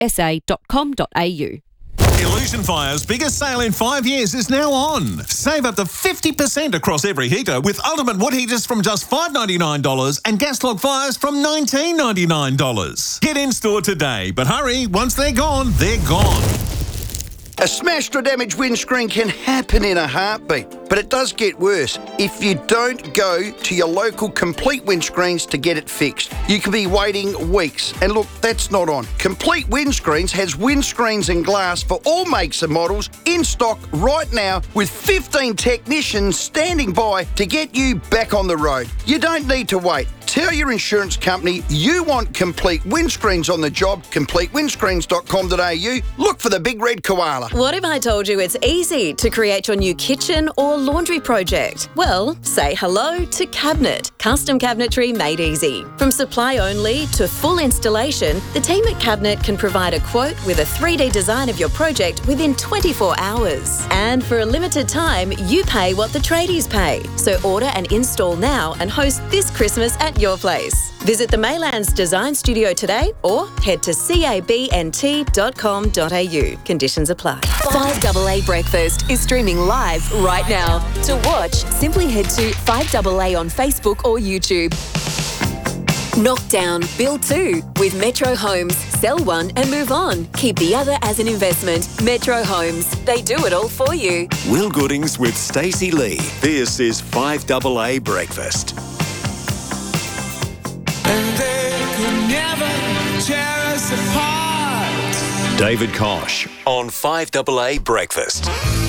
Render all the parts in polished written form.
Illusion Fire's biggest sale in 5 years is now on. Save up to 50% across every heater with Ultimate Wood Heaters from just $599 and gas log fires from $19.99. Get in store today, but hurry, once they're gone, they're gone. A smashed or damaged windscreen can happen in a heartbeat, but it does get worse if you don't go to your local Complete Windscreens to get it fixed. You could be waiting weeks, and look, that's not on. Complete Windscreens has windscreens and glass for all makes and models in stock right now with 15 technicians standing by to get you back on the road. You don't need to wait. Tell your insurance company you want Complete Windscreens on the job, completewindscreens.com.au. Look for the big red koala. What if I told you it's easy to create your new kitchen or laundry project? Well, say hello to Cabinet. Custom cabinetry made easy. From supply only to full installation, the team at Cabinet can provide a quote with a 3D design of your project within 24 hours. And for a limited time, you pay what the tradies pay. So order and install now and host this Christmas at your place. Visit the Maylands Design Studio today or head to cabnt.com.au. Conditions apply. 5AA Breakfast is streaming live right now. To watch, simply head to 5AA on Facebook or YouTube. Knock down, build two with Metro Homes. Sell one and move on. Keep the other as an investment. Metro Homes. They do it all for you. Will Goodings with Stacey Lee. This is 5AA Breakfast. And they could never tear us apart. David Kosh on 5AA Breakfast.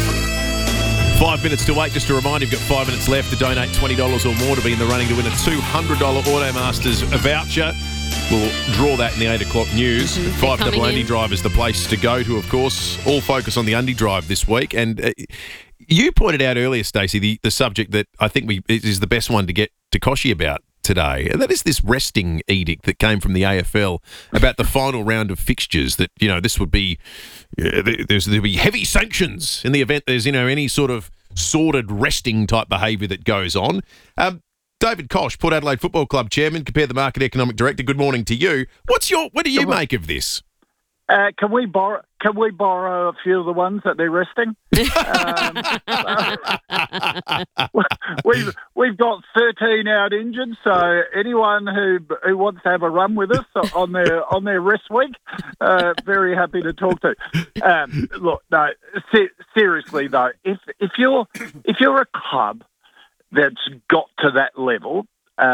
5 minutes to wait. Just a reminder, you've got 5 minutes left to donate $20 or more to be in the running to win a $200 Automasters voucher. We'll draw that in the 8 o'clock news. 5AA Undy Drive is the place to go to, of course. All focus on the Undy Drive this week. And you pointed out earlier, Stacey, the subject that I think is the best one to get to Koshy about today, and that is this resting edict that came from the AFL about the final round of fixtures, that, you know, this would be, there'll be heavy sanctions in the event there's, you know, any sort of sordid resting type behaviour that goes on. David Kosh, Port Adelaide Football Club Chairman, Compare the Market Economic Director, good morning to you. What do you make of this? Can we borrow a few of the ones that they're resting? We've got 13 out injured, so anyone who wants to have a run with us on their rest week, very happy to talk to. Look, no, seriously though, if you're a club that's got to that level,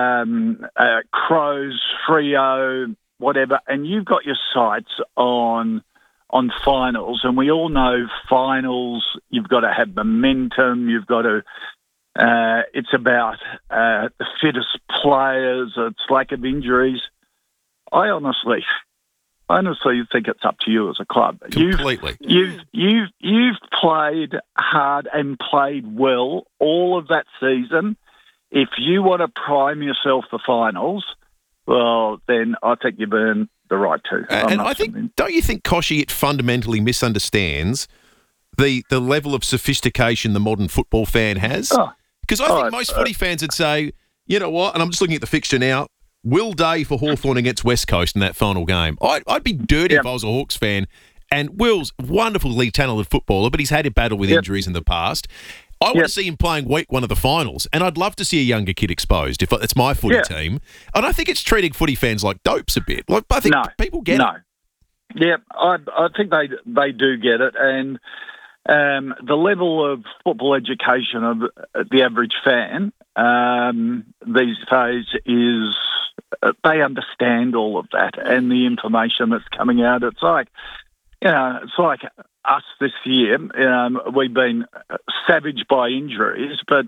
Crows, Freo, whatever, and you've got your sights on finals, and we all know finals, you've got to have momentum, you've got to, it's about the fittest players, it's lack of injuries. I honestly think it's up to you as a club. Completely. You've played hard and played well all of that season. If you want to prime yourself for finals, well, then I think you've earned the right to. And I think, don't you think, Koshy, it fundamentally misunderstands the level of sophistication the modern football fan has? Because I think most footy fans would say, you know what, and I'm just looking at the fixture now, Will Day for Hawthorn against West Coast in that final game. I'd be dirty if I was a Hawks fan. And Will's wonderfully talented footballer, but he's had a battle with injuries in the past. I want to see him playing week one of the finals, and I'd love to see a younger kid exposed if it's my footy team. And I think it's treating footy fans like dopes a bit. Like, I think people get it. Yeah, I think they do get it, and the level of football education of the average fan these days is they understand all of that and the information that's coming out. It's like, you know, it's like us this year. We've been savaged by injuries, but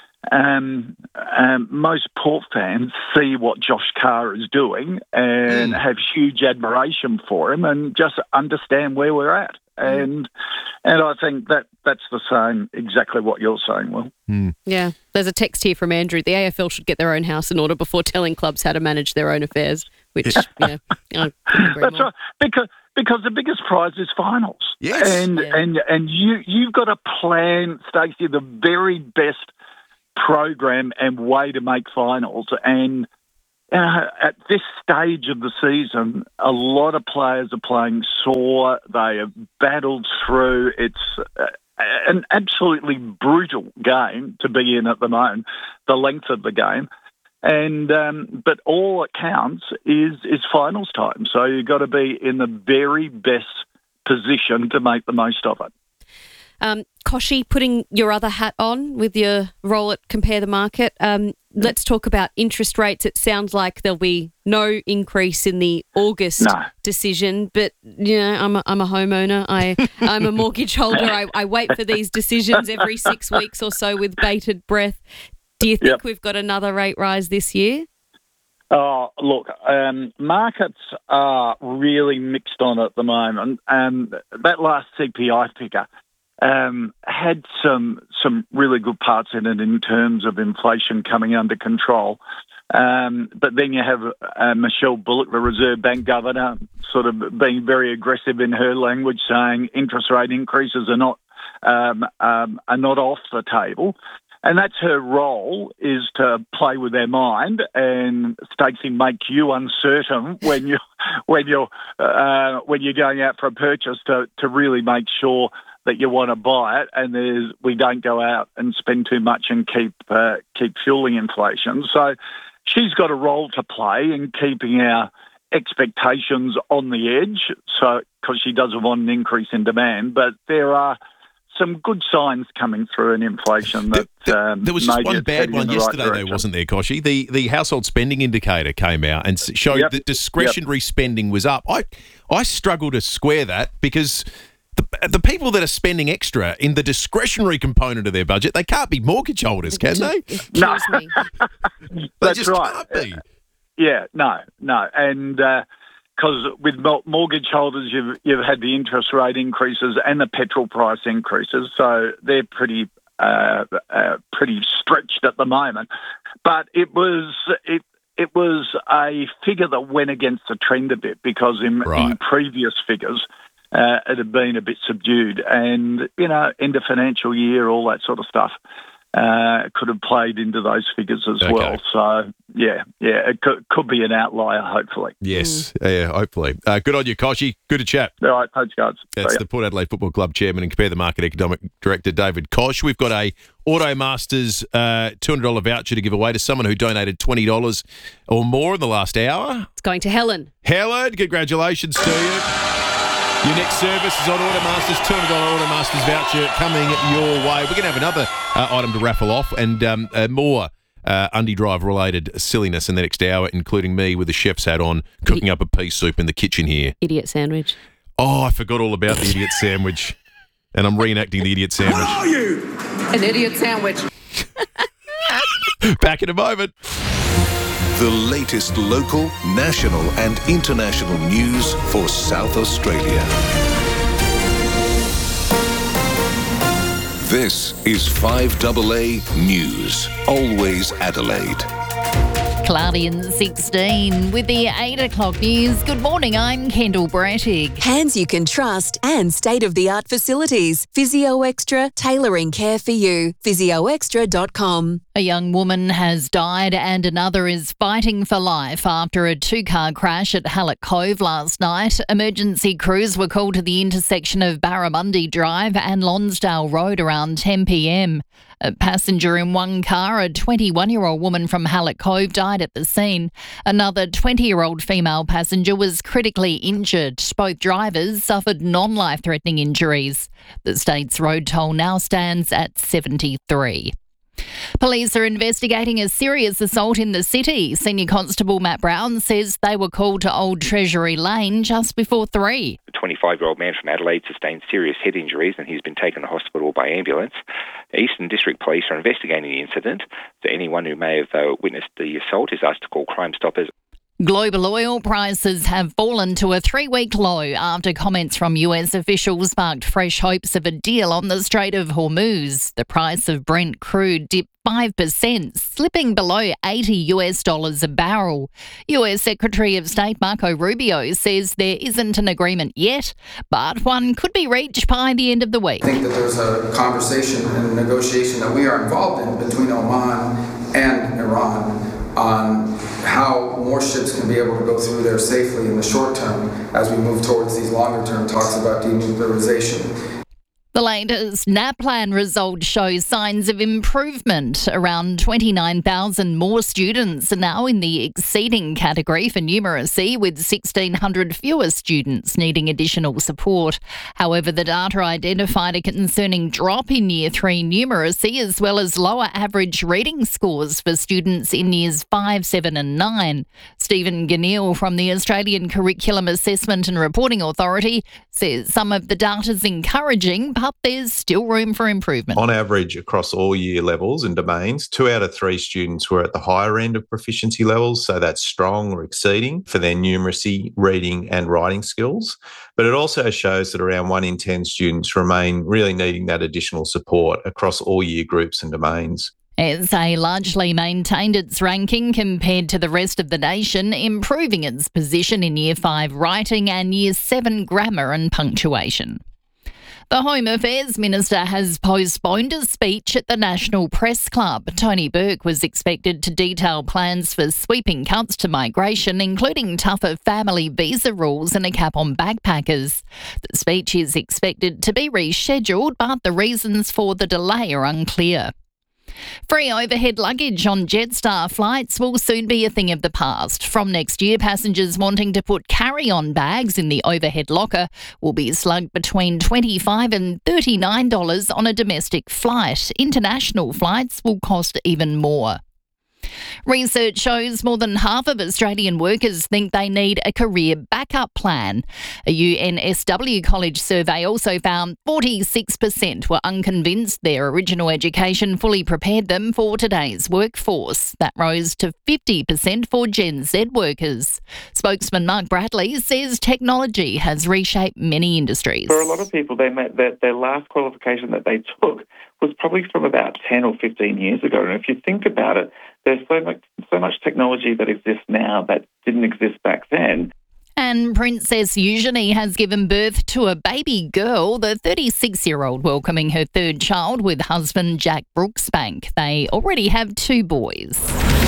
most Port fans see what Josh Carr is doing and have huge admiration for him and just understand where we're at. And I think that's the same, exactly what you're saying, Will. Yeah. There's a text here from Andrew. The AFL should get their own house in order before telling clubs how to manage their own affairs, which, that's right. Because the biggest prize is finals. Yes. And you've got to plan, Stacey, the very best program and way to make finals. And at this stage of the season, a lot of players are playing sore. They have battled through. It's an absolutely brutal game to be in at the moment, the length of the game. And but all it counts is finals time. So you've got to be in the very best position to make the most of it. Kochie, putting your other hat on with your role at Compare the Market, let's talk about interest rates. It sounds like there'll be no increase in the August decision, but you know, I'm a homeowner. I'm a mortgage holder. I wait for these decisions every 6 weeks or so with bated breath. Do you think we've got another rate rise this year? Oh, look, markets are really mixed on at the moment. That last CPI figure had some really good parts in it in terms of inflation coming under control. But then you have Michelle Bullock, the Reserve Bank governor, sort of being very aggressive in her language, saying interest rate increases are not off the table. And that's her role, is to play with their mind and, Stacey, make you uncertain when you're going out for a purchase to really make sure that you want to buy it, and we don't go out and spend too much and keep fueling inflation. So she's got a role to play in keeping our expectations on the edge, so because she doesn't want an increase in demand. But there are some good signs coming through in inflation. There was just one bad one yesterday, though, wasn't there, Kochie? The household spending indicator came out and showed that discretionary spending was up. I struggle to square that because the people that are spending extra in the discretionary component of their budget, they can't be mortgage holders, can they? No. That's right. Can't be. Yeah, no. And because with mortgage holders, you've had the interest rate increases and the petrol price increases, so they're pretty stretched at the moment. But it was a figure that went against the trend a bit, because in previous figures it had been a bit subdued, and end of financial year, all that sort of stuff could have played into those figures as well. So it could be an outlier, hopefully. Yes, hopefully. Good on you, Kochie. Good to chat. All right, thanks, guys. That's the Port Adelaide Football Club chairman and Compare the Market Economic Director, David Koch. We've got a Automasters $200 voucher to give away to someone who donated $20 or more in the last hour. It's going to Helen. Helen, congratulations to you. Your next service is on Automasters, $200 Automasters voucher coming your way. We're going to have another item to raffle off, and more Undie-Drive related silliness in the next hour, including me with the chef's hat on, cooking up a pea soup in the kitchen here. Idiot sandwich. Oh, I forgot all about the idiot sandwich, and I'm reenacting the idiot sandwich. What are you? An idiot sandwich. Back in a moment. The latest local, national and international news for South Australia. This is 5AA News, always Adelaide. Cloudy and 16 with the 8 o'clock news. Good morning, I'm Kendall Brattig. Hands you can trust and state-of-the-art facilities. Physio Extra, tailoring care for you. PhysioExtra.com. A young woman has died and another is fighting for life after a two-car crash at Hallett Cove last night. Emergency crews were called to the intersection of Barramundi Drive and Lonsdale Road around 10 p.m. A passenger in one car, a 21-year-old woman from Hallett Cove, died at the scene. Another 20-year-old female passenger was critically injured. Both drivers suffered non-life-threatening injuries. The state's road toll now stands at $73. Police are investigating a serious assault in the city. Senior Constable Matt Brown says they were called to Old Treasury Lane just before 3. A 25-year-old man from Adelaide sustained serious head injuries and he's been taken to hospital by ambulance. The Eastern District Police are investigating the incident. So anyone who may have witnessed the assault is asked to call Crime Stoppers. Global oil prices have fallen to a 3-week low after comments from US officials sparked fresh hopes of a deal on the Strait of Hormuz. The price of Brent crude dipped 5%, slipping below $80 a barrel. US Secretary of State Marco Rubio says there isn't an agreement yet, but one could be reached by the end of the week. I think that there's a conversation and a negotiation that we are involved in between Oman and Iran on how more ships can be able to go through there safely in the short term as we move towards these longer term talks about denuclearization. The latest NAPLAN results show signs of improvement. Around 29,000 more students are now in the exceeding category for numeracy, with 1,600 fewer students needing additional support. However, the data identified a concerning drop in Year 3 numeracy, as well as lower average reading scores for students in Years 5, 7 and 9. Stephen Ganil from the Australian Curriculum Assessment and Reporting Authority says some of the data's encouraging, but there's still room for improvement. On average, across all year levels and domains, 2 out of 3 students were at the higher end of proficiency levels, so that's strong or exceeding for their numeracy, reading and writing skills. But it also shows that around 1 in 10 students remain really needing that additional support across all year groups and domains. SA largely maintained its ranking compared to the rest of the nation, improving its position in Year 5 writing and Year 7 grammar and punctuation. The Home Affairs Minister has postponed a speech at the National Press Club. Tony Burke was expected to detail plans for sweeping cuts to migration, including tougher family visa rules and a cap on backpackers. The speech is expected to be rescheduled, but the reasons for the delay are unclear. Free overhead luggage on Jetstar flights will soon be a thing of the past. From next year, passengers wanting to put carry-on bags in the overhead locker will be slugged between $25 and $39 on a domestic flight. International flights will cost even more. Research shows more than half of Australian workers think they need a career backup plan. A UNSW college survey also found 46% were unconvinced their original education fully prepared them for today's workforce. That rose to 50% for Gen Z workers. Spokesman Mark Bradley says technology has reshaped many industries. For a lot of people, their last qualification that they took was probably from about 10 or 15 years ago. And if you think about it, there's so much technology that exists now that didn't exist back then. And Princess Eugenie has given birth to a baby girl, the 36-year-old welcoming her third child with husband Jack Brooksbank. They already have 2 boys.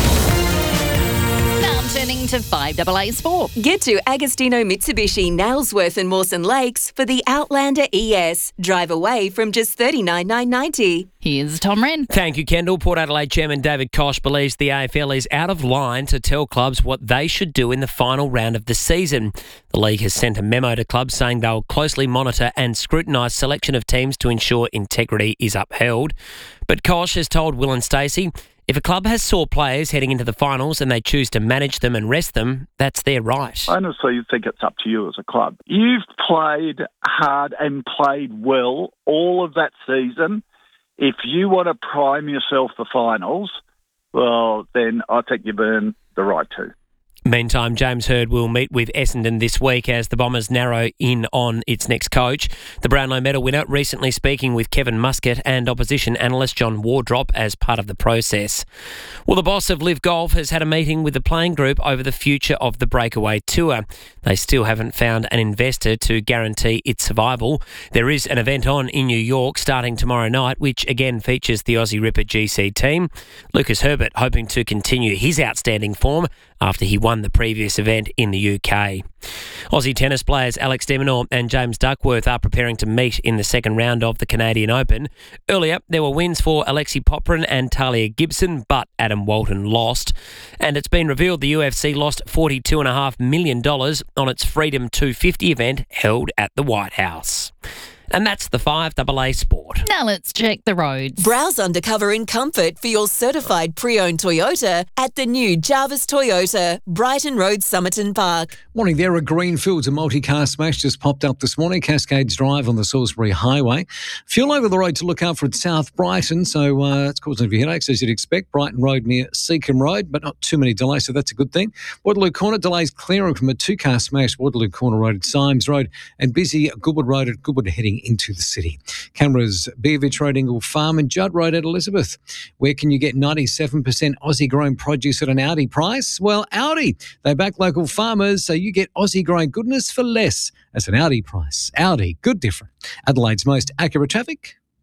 Now turning to 5AA Sport. Get to Agostino Mitsubishi, Nailsworth and Mawson Lakes for the Outlander ES. Drive away from just $39,990. Here's Tom Wren. Thank you, Kendall. Port Adelaide Chairman David Koch believes the AFL is out of line to tell clubs what they should do in the final round of the season. The league has sent a memo to clubs saying they'll closely monitor and scrutinise selection of teams to ensure integrity is upheld. But Koch has told Will and Stacey, if a club has sore players heading into the finals and they choose to manage them and rest them, that's their right. I honestly think it's up to you as a club. You've played hard and played well all of that season. If you want to prime yourself for finals, well, then I think you've earned the right to. Meantime, James Hird will meet with Essendon this week as the Bombers narrow in on its next coach. The Brownlow medal winner recently speaking with Kevin Muscat and opposition analyst John Wardrop as part of the process. Well, the boss of Live Golf has had a meeting with the playing group over the future of the Breakaway Tour. They still haven't found an investor to guarantee its survival. There is an event on in New York starting tomorrow night, which again features the Aussie Ripper GC team. Lucas Herbert hoping to continue his outstanding form after he won the previous event in the UK. Aussie tennis players Alex de Minaur and James Duckworth are preparing to meet in the second round of the Canadian Open. Earlier, there were wins for Alexei Popyrin and Talia Gibson, but Adam Walton lost. And it's been revealed the UFC lost $42.5 million on its Freedom 250 event held at the White House. And that's the 5AA Sport. Now let's check the roads. Browse undercover in comfort for your certified pre-owned Toyota at the new Jarvis Toyota, Brighton Road, Somerton Park. Morning there. A Greenfields, a multi-car smash just popped up this morning. Cascades Drive on the Salisbury Highway. Fuel over the road to look out for at South Brighton, so it's causing a few headaches as you'd expect. Brighton Road near Seacombe Road, but not too many delays, so that's a good thing. Waterloo Corner delays clearing from a 2-car smash. Waterloo Corner Road at Symes Road and busy Goodwood Road at Goodwood heading into the city. Cameras, Beervich Road, Ingle Farm and Judd Road at Elizabeth. Where can you get 97% Aussie-grown produce at an Audi price? Well, Audi. They back local farmers, so you get Aussie-grown goodness for less. That's an Audi price. Audi, good different. Adelaide's most accurate traffic,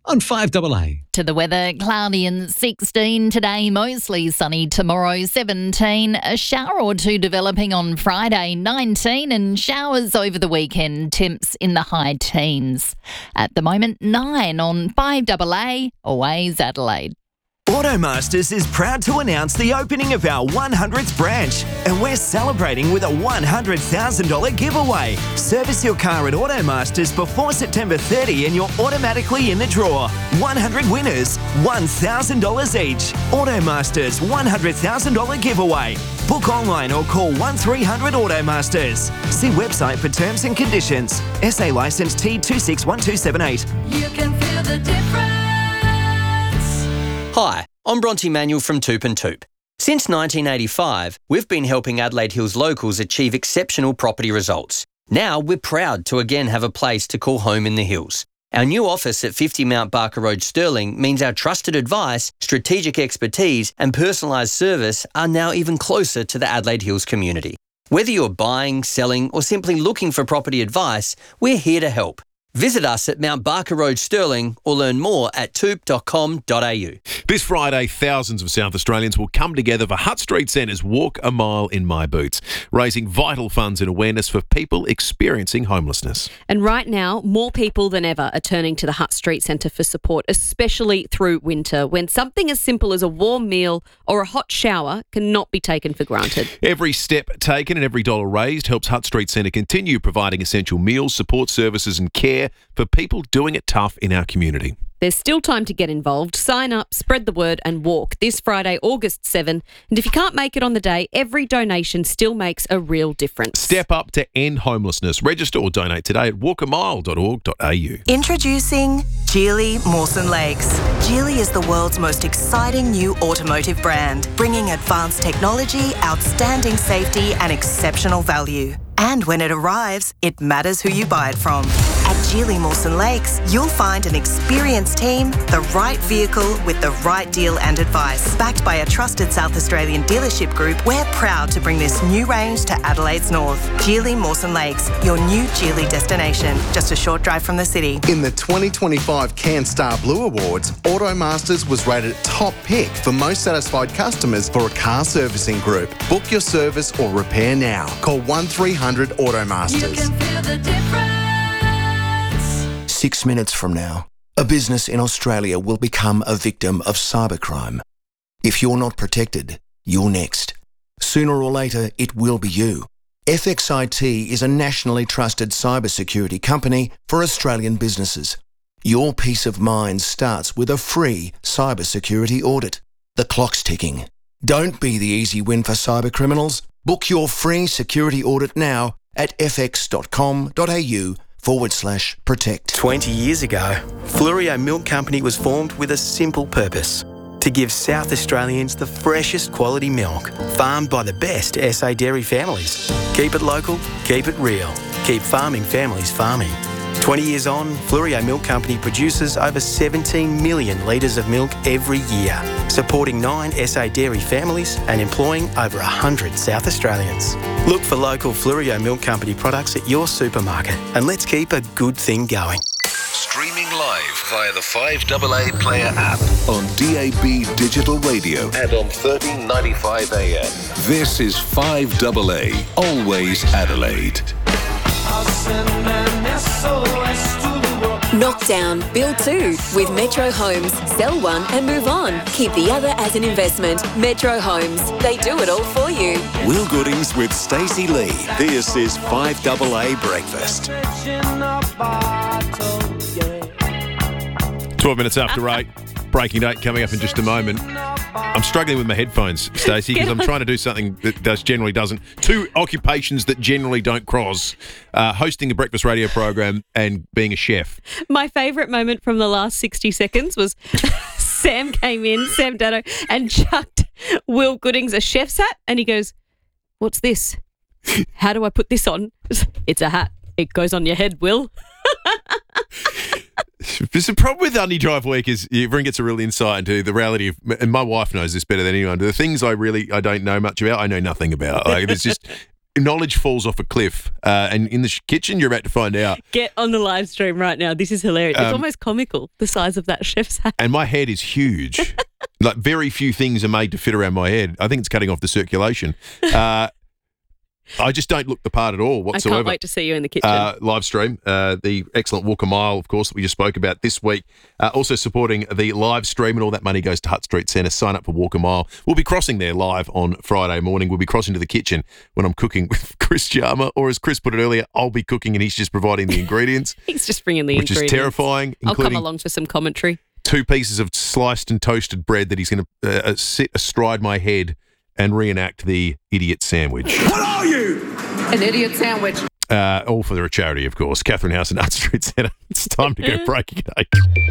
on 5AA. To the weather, cloudy and 16 today, mostly sunny tomorrow, 17. A shower or two developing on Friday, 19, and showers over the weekend, temps in the high teens. At the moment, 9 on 5AA, always Adelaide. Automasters is proud to announce the opening of our 100th branch, and we're celebrating with a $100,000 giveaway. Service your car at Automasters before September 30 and you're automatically in the draw. 100 winners, $1,000 each. Automasters $100,000 giveaway. Book online or call 1300 Automasters. See website for terms and conditions. SA licence T261278. You can feel the difference. Hi, I'm Bronte Manuel from Toop and Toop. Since 1985, we've been helping Adelaide Hills locals achieve exceptional property results. Now we're proud to again have a place to call home in the hills. Our new office at 50 Mount Barker Road, Stirling, means our trusted advice, strategic expertise and personalised service are now even closer to the Adelaide Hills community. Whether you're buying, selling or simply looking for property advice, we're here to help. Visit us at Mount Barker Road, Stirling, or learn more at toop.com.au. This Friday, thousands of South Australians will come together for Hutt Street Centre's Walk a Mile in My Boots, raising vital funds and awareness for people experiencing homelessness. And right now, more people than ever are turning to the Hutt Street Centre for support, especially through winter, when something as simple as a warm meal or a hot shower cannot be taken for granted. Every step taken and every dollar raised helps Hutt Street Centre continue providing essential meals, support services and care for people doing it tough in our community. There's still time to get involved. Sign up, spread the word and walk this Friday, August 7. And if you can't make it on the day, every donation still makes a real difference. Step up to end homelessness. Register or donate today at walkamile.org.au. Introducing Geely Mawson Lakes. Geely is the world's most exciting new automotive brand, bringing advanced technology, outstanding safety and exceptional value. And when it arrives, it matters who you buy it from. At Geely Mawson Lakes, you'll find an experienced team, the right vehicle with the right deal and advice. Backed by a trusted South Australian dealership group, we're proud to bring this new range to Adelaide's north. Geely Mawson Lakes, your new Geely destination, just a short drive from the city. In the 2025 CanStar Blue Awards, Automasters was rated top pick for most satisfied customers for a car servicing group. Book your service or repair now. Call 1300 Automasters. 6 minutes from now, a business in Australia will become a victim of cybercrime. If you're not protected, you're next. Sooner or later, it will be you. FXIT is a nationally trusted cybersecurity company for Australian businesses. Your peace of mind starts with a free cybersecurity audit. The clock's ticking. Don't be the easy win for cybercriminals. Book your free security audit now at fx.com.au/protect. 20 years ago, Flurio Milk Company was formed with a simple purpose: to give South Australians the freshest quality milk, farmed by the best SA dairy families. Keep it local, keep it real, keep farming families farming. 20 years on, Flurio Milk Company produces over 17 million litres of milk every year, supporting 9 SA dairy families and employing over 100 South Australians. Look for local Flurio Milk Company products at your supermarket, and let's keep a good thing going. Streaming live via the 5AA Player app on DAB Digital Radio and on 1395 AM. This is 5AA, always Adelaide. Knockdown, build 2 with Metro Homes. Sell one and move on. Keep the other as an investment. Metro Homes. They do it all for you. Will Goodings with Stacey Lee. This is 5AA Breakfast. 12 minutes after 8. Breaking date coming up in just a moment. I'm struggling with my headphones, Stacey, because I'm trying to do something that generally doesn't. 2 occupations that generally don't cross. Hosting a breakfast radio program and being a chef. My favourite moment from the last 60 seconds was Sam came in, Sam Dado, and chucked Will Goodings a chef's hat, and he goes, "What's this? How do I put this on?" "It's a hat. It goes on your head, Will." There's a problem with Undy Drive Week is everyone gets a real insight into the reality of, and my wife knows this better than anyone, the things I don't know much about, I know nothing about. Like, there's just knowledge falls off a cliff, and in the kitchen, you're about to find out. Get on the live stream right now. This is hilarious. It's almost comical, the size of that chef's hat. And my head is huge. Like, very few things are made to fit around my head. I think it's cutting off the circulation. I just don't look the part at all whatsoever. I can't wait to see you in the kitchen. Live stream, the excellent Walk a Mile, of course, that we just spoke about this week. Also supporting the live stream, and all that money goes to Hutt Street Centre. Sign up for Walk a Mile. We'll be crossing there live on Friday morning. We'll be crossing to the kitchen when I'm cooking with Chris Jarma, or as Chris put it earlier, I'll be cooking and he's just providing the ingredients. He's just bringing the ingredients. Which is terrifying. I'll come along for some commentary. 2 pieces of sliced and toasted bread that he's going to sit astride my head and reenact the idiot sandwich. What are you? An idiot sandwich. All for a charity, of course. Catherine House and Hutt Street Centre. It's time to go break again.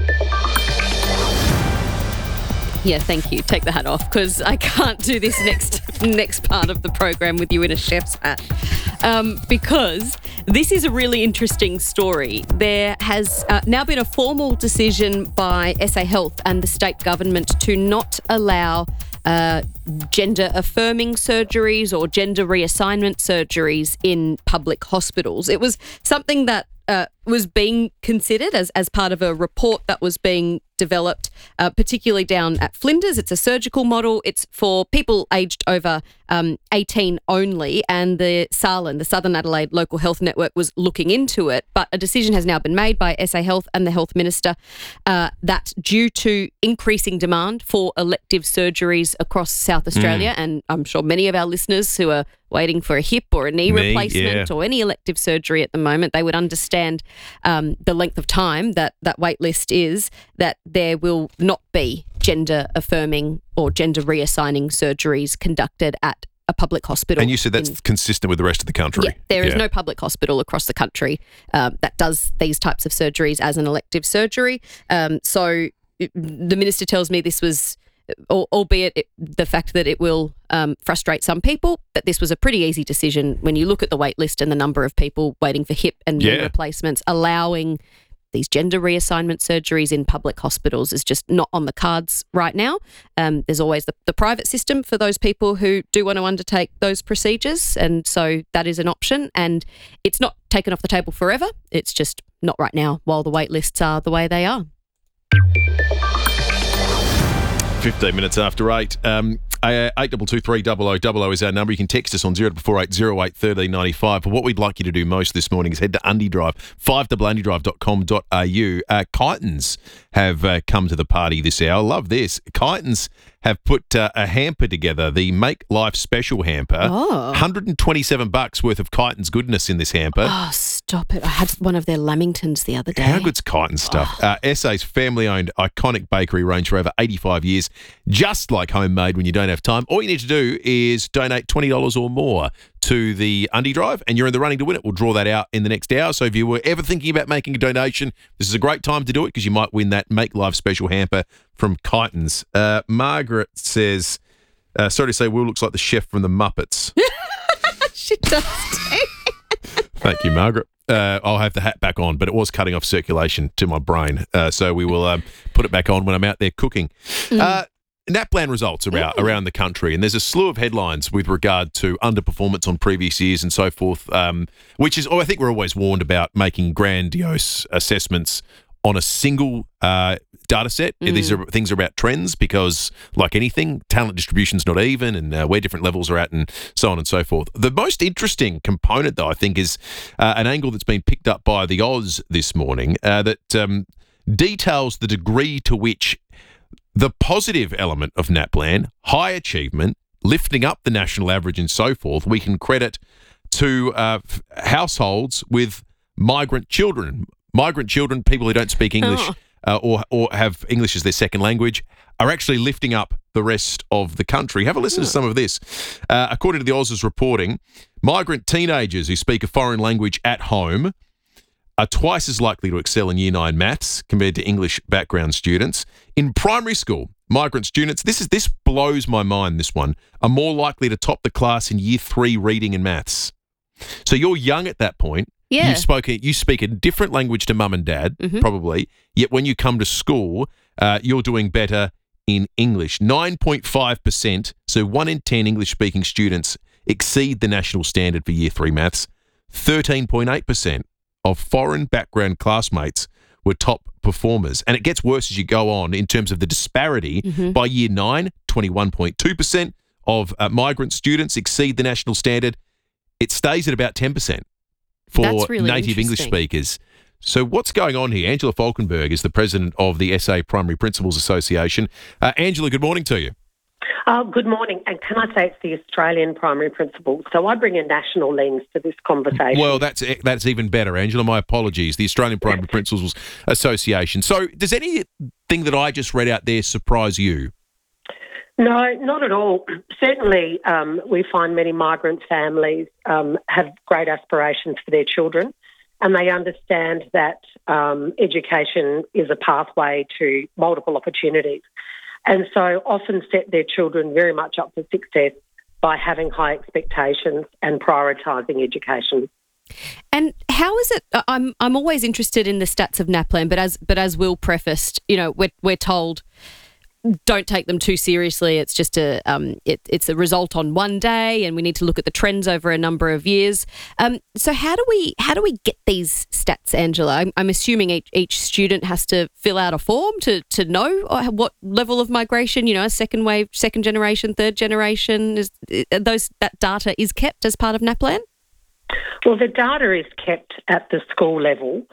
Yeah, thank you. Take the hat off, because I can't do this next part of the program with you in a chef's hat. Because this is a really interesting story. There has now been a formal decision by SA Health and the state government to not allow gender-affirming surgeries or gender reassignment surgeries in public hospitals. It was something that was being considered as part of a report that was being developed, particularly down at Flinders. It's a surgical model. It's for people aged over 18 only, and the SALN, the Southern Adelaide Local Health Network, was looking into it. But a decision has now been made by SA Health and the Health Minister that due to increasing demand for elective surgeries across South Australia, and I'm sure many of our listeners who are waiting for a hip or a knee replacement or any elective surgery at the moment, they would understand the length of time that wait list is, that there will not be gender affirming or gender reassigning surgeries conducted at a public hospital. And you said that's consistent with the rest of the country. Yeah, there is no public hospital across the country that does these types of surgeries as an elective surgery. So the minister tells me this was, albeit the fact that it will frustrate some people, that this was a pretty easy decision when you look at the wait list and the number of people waiting for hip and knee replacements. Allowing these gender reassignment surgeries in public hospitals is just not on the cards right now. There's always the private system for those people who do want to undertake those procedures, and so that is an option, and it's not taken off the table forever. It's just not right now while the wait lists are the way they are. 15 minutes after 8. 8223 is our number. You can text us on 0448 08 1395. But what we'd like you to do most this morning is head to UndyDrive, 5UndyDrive.com.au. Kytons have come to the party this hour. Love this. Kytons have put a hamper together, the Make Life Special hamper. $127 worth of Kytons goodness in this hamper. Oh, stop it. I had one of their Lamingtons the other day. How good's Kytons stuff? SA's family-owned iconic bakery range for over 85 years, just like homemade when you don't have time. All you need to do is donate $20 or more to the UndyDrive, and you're in the running to win it. We'll draw that out in the next hour. So if you were ever thinking about making a donation, this is a great time to do it, because you might win that Make Life Special hamper from Kytons. Margaret says, sorry to say, Will looks like the chef from the Muppets. She does. Thank you, Margaret. I'll have the hat back on, but it was cutting off circulation to my brain. So we will put it back on when I'm out there cooking. NAPLAN results are out around the country, and there's a slew of headlines with regard to underperformance on previous years and so forth, which is, I think we're always warned about making grandiose assessments on a single data set. These are things about trends, because like anything, talent distribution's not even, and where different levels are at, and so on and so forth. The most interesting component, though, I think, is an angle that's been picked up by the Oz this morning that details the degree to which the positive element of NAPLAN, high achievement, lifting up the national average and so forth, we can credit to households with migrant children. Migrant children, people who don't speak English or have English as their second language, are actually lifting up the rest of the country. Have a listen to some of this. According to the Oz's reporting, migrant teenagers who speak a foreign language at home are twice as likely to excel in Year 9 maths compared to English background students. In primary school, migrant students, this blows my mind, this one, are more likely to top the class in Year 3 reading and maths. So you're young at that point. Yeah. You speak a different language to mum and dad, probably, yet when you come to school, you're doing better in English. 9.5%, so 1 in 10 English-speaking students exceed the national standard for Year 3 maths. 13.8% of foreign background classmates were top performers. And it gets worse as you go on in terms of the disparity. By Year 9, 21.2% of migrant students exceed the national standard. It stays at about 10% for really native English speakers. So what's going on here? Angela Falkenberg is the president of the SA Primary Principals Association. Angela, good morning to you. Good morning. And can I say it's the Australian primary principals? So I bring a national lens to this conversation. Well, that's even better, Angela. My apologies. The Australian Primary Principals Association. So does anything that I just read out there surprise you? No, not at all. Certainly, we find many migrant families have great aspirations for their children, and they understand that education is a pathway to multiple opportunities, and so often set their children very much up for success by having high expectations and prioritising education. And how is it? I'm always interested in the stats of NAPLAN, but as Will prefaced, we're told, don't take them too seriously. It's just it's a result on one day, and we need to look at the trends over a number of years. So how do we get these stats, Angela? I'm assuming each student has to fill out a form to know what level of migration, a second wave, second generation, third generation that data is kept as part of NAPLAN. Well, the data is kept at the school level,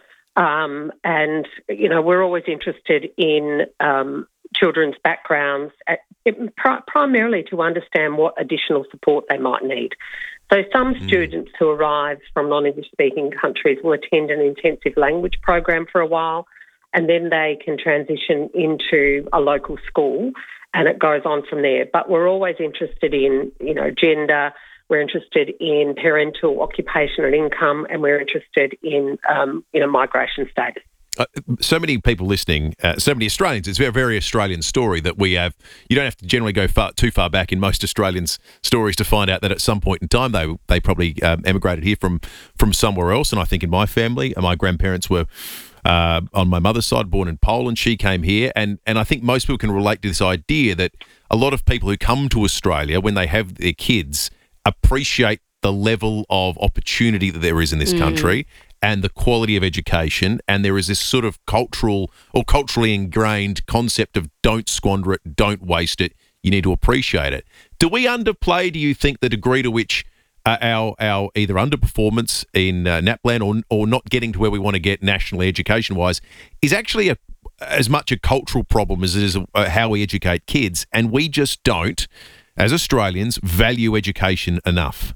and we're always interested in children's backgrounds, primarily to understand what additional support they might need. So some students who arrive from non-English speaking countries will attend an intensive language program for a while, and then they can transition into a local school, and it goes on from there. But we're always interested in, gender, we're interested in parental occupation and income, and we're interested in, migration status. So many people listening, so many Australians. It's a very Australian story that we have. You don't have to generally go too far back in most Australians' stories to find out that at some point in time they probably emigrated here from somewhere else. And I think in my family, my grandparents were on my mother's side born in Poland. She came here, and I think most people can relate to this idea that a lot of people who come to Australia when they have their kids appreciate the level of opportunity that there is in this country and the quality of education, and there is this sort of culturally ingrained concept of don't squander it, don't waste it, you need to appreciate it. Do we underplay, do you think, the degree to which our either underperformance in NAPLAN or not getting to where we want to get nationally education-wise is actually as much a cultural problem as it is how we educate kids, and we just don't, as Australians, value education enough?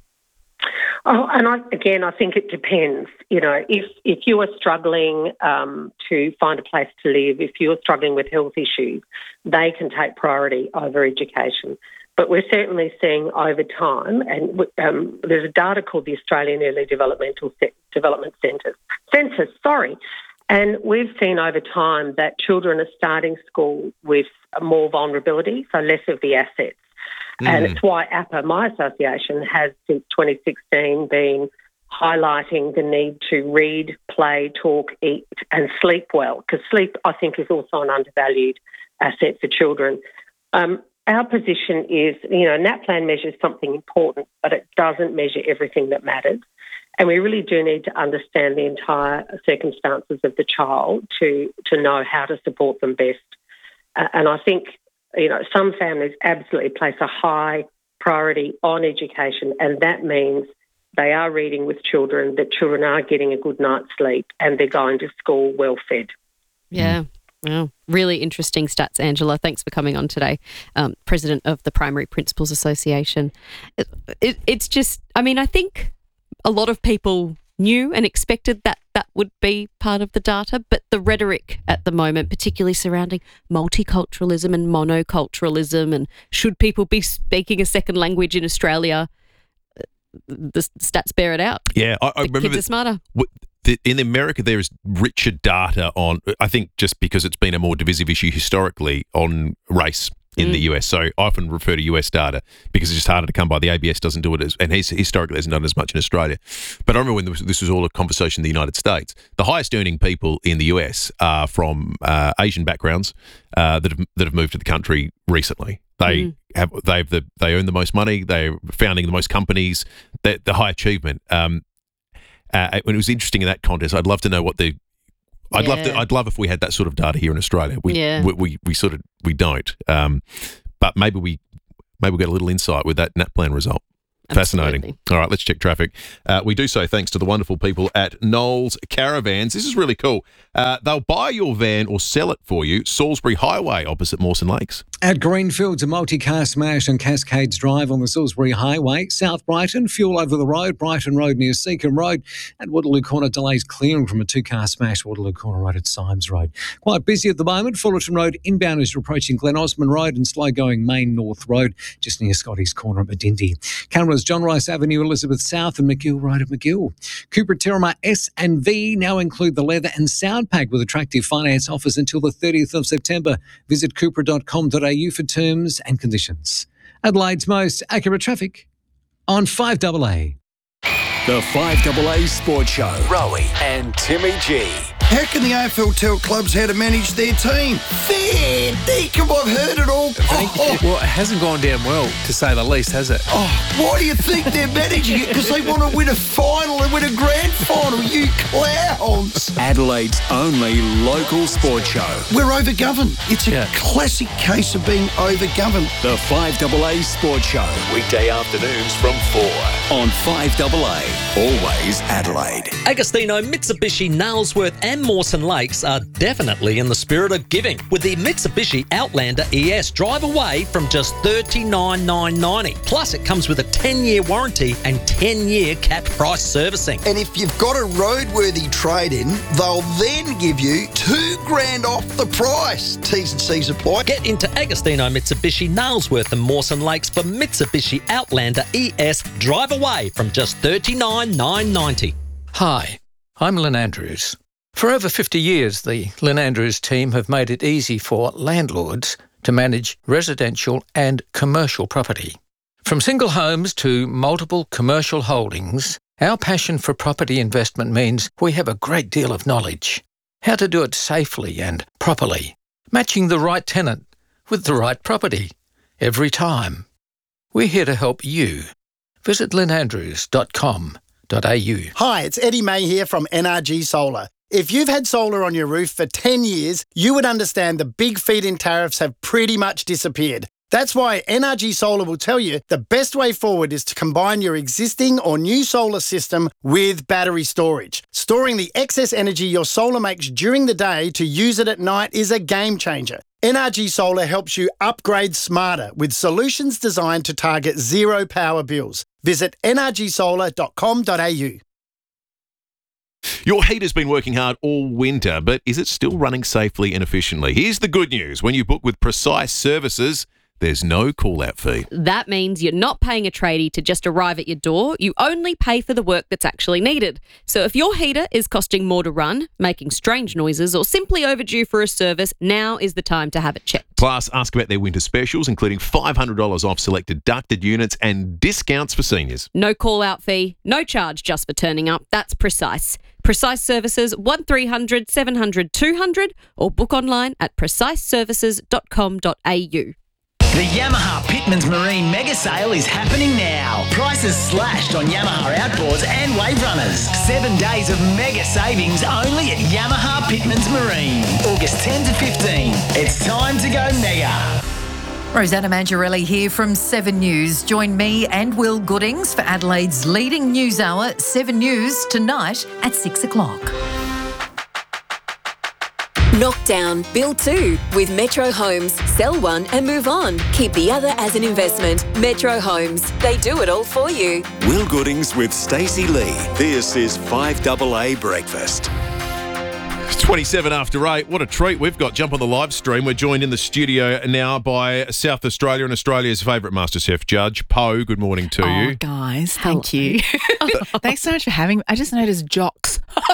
Oh, and I think it depends. If you are struggling to find a place to live, if you are struggling with health issues, they can take priority over education. But we're certainly seeing over time, and there's a data called the Australian Early Development Census, and we've seen over time that children are starting school with more vulnerability, so less of the assets. And it's why APA, my association, has since 2016 been highlighting the need to read, play, talk, eat and sleep well, because sleep, I think, is also an undervalued asset for children. Our position is, NAPLAN measures something important, but it doesn't measure everything that matters. And we really do need to understand the entire circumstances of the child to know how to support them best. And I think some families absolutely place a high priority on education, and that means they are reading with children, that children are getting a good night's sleep, and they're going to school well fed. Yeah. Well, really interesting stats, Angela. Thanks for coming on today, President of the Primary Principals Association. It's just, I think a lot of people knew and expected that would be part of the data, but the rhetoric at the moment, particularly surrounding multiculturalism and monoculturalism and should people be speaking a second language in Australia, the stats bear it out. Yeah, I remember kids are smarter. In America, there is richer data on, I think just because it's been a more divisive issue historically, on race in the US. So I often refer to US data because it's just harder to come by. The ABS doesn't do it, and historically hasn't done as much in Australia. But I remember when this was all a conversation in the United States, the highest earning people in the US are from Asian backgrounds that have moved to the country recently. They they earn the most money. They're founding the most companies. The high achievement. When it was interesting in that contest, I'd love to know what the. I'd love if we had that sort of data here in Australia. We don't. But maybe we get a little insight with that NAPLAN result. Fascinating. Absolutely. All right, let's check traffic. We do so thanks to the wonderful people at Knowles Caravans. This is really cool. They'll buy your van or sell it for you. Salisbury Highway opposite Mawson Lakes. At Greenfields, a multi-car smash on Cascades Drive on the Salisbury Highway. South Brighton, fuel over the road. Brighton Road near Seacombe Road. And Waterloo Corner delays clearing from a two-car smash. Waterloo Corner Road at Symes Road. Quite busy at the moment. Fullerton Road inbound as you're approaching Glen Osmond Road and slow-going Main North Road just near Scotty's Corner at Medindi. Cameras John Rice Avenue, Elizabeth South and McGill Road at McGill. Cooper Terramar S&V now include the leather and sound pack with attractive finance offers until the 30th of September. Visit cooper.com.au for terms and conditions. Adelaide's most accurate traffic on 5AA. The 5AA Sports Show. Rowie and Timmy G. How can the AFL tell clubs how to manage their team? Fair dinkum, I've heard it all. Well, it hasn't gone down well, to say the least, has it? Why do you think they're managing it? Because they want to win a final and win a grand final, you clowns. Adelaide's only local sports show. We're overgoverned. It's a classic case of being overgoverned. The 5AA Sports Show. Weekday afternoons from 4 on 5AA. Always Adelaide. Agostino, Mitsubishi, Nailsworth and Mawson Lakes are definitely in the spirit of giving with the Mitsubishi Outlander ES. Drive away from just $39,990. Plus, it comes with a 10-year warranty and 10-year capped price servicing. And if you've got a roadworthy trade-in, they'll then give you $2,000 off the price. T's and C's apply. Get into Agostino, Mitsubishi, Nailsworth and Mawson Lakes for Mitsubishi Outlander ES. Drive away from just $39,990. Hi, I'm Lynn Andrews. For over 50 years, the Lynn Andrews team have made it easy for landlords to manage residential and commercial property. From single homes to multiple commercial holdings, our passion for property investment means we have a great deal of knowledge. How to do it safely and properly, matching the right tenant with the right property every time. We're here to help you. Visit lynnandrews.com.au. Hi, it's Eddie May here from NRG Solar. If you've had solar on your roof for 10 years, you would understand the big feed-in tariffs have pretty much disappeared. That's why NRG Solar will tell you the best way forward is to combine your existing or new solar system with battery storage. Storing the excess energy your solar makes during the day to use it at night is a game changer. NRG Solar helps you upgrade smarter with solutions designed to target zero power bills. Visit nrgsolar.com.au. Your heater's been working hard all winter, but is it still running safely and efficiently? Here's the good news. When you book with Precise Services, there's no call-out fee. That means you're not paying a tradie to just arrive at your door. You only pay for the work that's actually needed. So if your heater is costing more to run, making strange noises, or simply overdue for a service, now is the time to have it checked. Plus, ask about their winter specials, including $500 off selected ducted units and discounts for seniors. No call-out fee, no charge just for turning up. That's Precise. Precise Services, 1300 700 200 or book online at preciseservices.com.au. The Yamaha Pitmans Marine Mega Sale is happening now. Prices slashed on Yamaha outboards and wave runners. 7 days of mega savings only at Yamaha Pitmans Marine. August 10 to 15. It's time to go mega. Rosanna Mangiarelli here from 7 News. Join me and Will Goodings for Adelaide's leading news hour, 7 News, tonight at 6 o'clock. Knockdown, build 2 with Metro Homes. Sell one and move on. Keep the other as an investment. Metro Homes. They do it all for you. Will Goodings with Stacey Lee. This is 5AA Breakfast. It's 27 after 8. What a treat we've got. Jump on the live stream. We're joined in the studio now by South Australia and Australia's favourite MasterChef judge, Poe. Good morning to you. Guys, thank you. Thanks so much for having me. I just noticed jocks.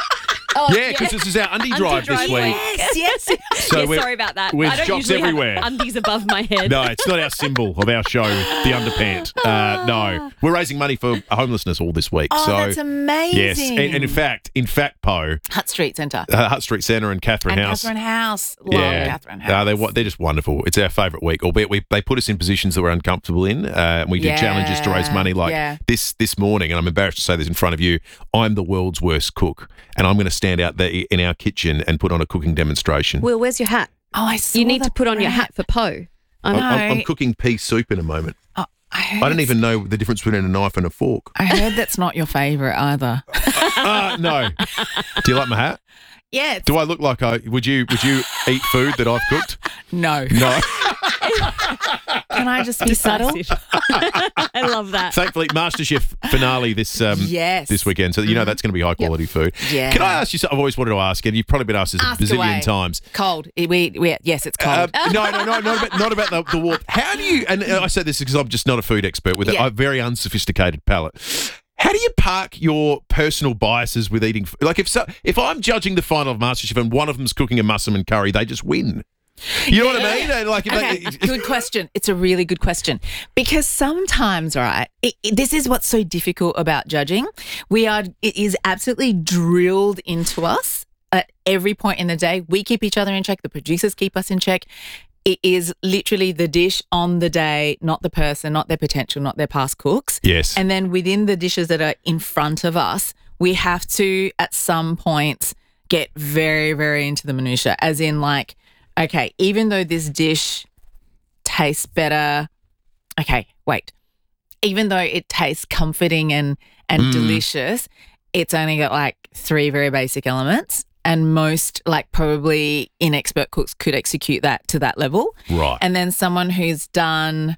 Yeah, because this is our undie drive this week. Yes. So yeah, sorry about that. With I don't jocks usually everywhere. have undies above my head. No, it's not our symbol of our show, the underpant. No, we're raising money for homelessness all this week. Oh, so that's amazing. Yes, and in fact, Poe, Hutt Street Centre. Hutt Street Centre and Catherine House. Catherine House. Love Catherine House. They're just wonderful. It's our favourite week, albeit they put us in positions that we're uncomfortable in. We did challenges to raise money like this morning, and I'm embarrassed to say this in front of you. I'm the world's worst cook, and I'm going to stand out there in our kitchen and put on a cooking demonstration. Will, where's your hat? Oh, I saw You need to put on your hat for Poe. I'm cooking pea soup in a moment. I don't even know the difference between a knife and a fork. I heard that's not your favourite either. No. Do you like my hat? Yeah. Do I look like would you eat food that I've cooked? No. No. Can I just be subtle? I love that. Thankfully, MasterChef finale this weekend, so you know that's going to be high quality food. Yeah. Can I ask you something? I've always wanted to ask, and you've probably been asked this a bazillion times. Cold. Yes, it's cold. No, not about the warmth. How do you? And I say this because I'm just not a food expert with a very unsophisticated palate. How do you park your personal biases with eating? Like if I'm judging the final of MasterChef and one of them's cooking a musselman curry, they just win. You know what I mean? Like, good question. It's a really good question because sometimes, right, this is what's so difficult about judging. It is absolutely drilled into us at every point in the day. We keep each other in check. The producers keep us in check. It is literally the dish on the day, not the person, not their potential, not their past cooks. Yes. And then within the dishes that are in front of us, we have to, at some points, get very, very into the minutiae, as in like, okay, even though this dish tastes better, even though it tastes comforting and delicious, it's only got like 3 very basic elements. And most, like probably inexpert cooks could execute that to that level. Right. And then someone who's done,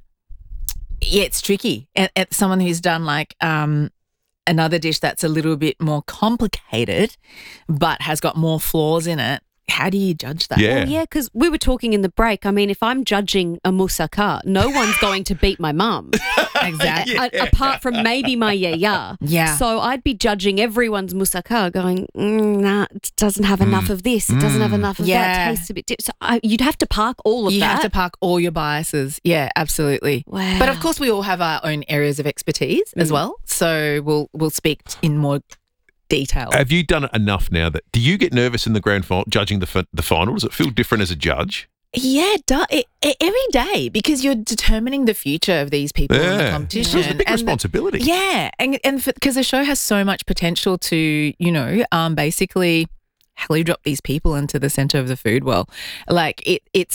it's tricky. And someone who's done like another dish that's a little bit more complicated but has got more flaws in it. How do you judge that? Yeah. Well, because we were talking in the break. I mean, if I'm judging a moussaka, no one's going to beat my mum. Exactly. Apart from maybe my yaya. Yeah. So I'd be judging everyone's moussaka going, nah, it doesn't have enough of this. It doesn't have enough of that. It tastes a bit different. So you'd have to park all of that. You have to park all your biases. Yeah, absolutely. Wow. But of course, we all have our own areas of expertise as well. So we'll speak in more detail. Have you done it enough now that do you get nervous in the grand final judging the final? Does it feel different as a judge? Yeah, every day because you're determining the future of these people in the competition. It's a big responsibility. And because the show has so much potential to, basically heli drop these people into the centre of the food well. Like